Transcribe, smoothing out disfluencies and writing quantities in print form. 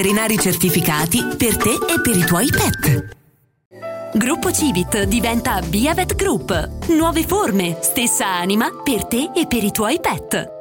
Veterinari certificati per te e per i tuoi pet. Gruppo Civit diventa Biavet Group. Nuove forme, stessa anima per te e per i tuoi pet.